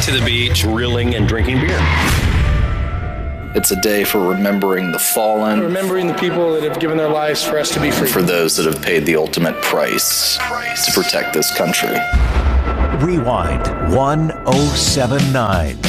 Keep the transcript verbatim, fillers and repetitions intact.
to the beach, grilling and drinking beer. It's a day for remembering the fallen. Remembering the people that have given their lives for us to be free. For those that have paid the ultimate price to protect this country. Rewind one oh seven nine.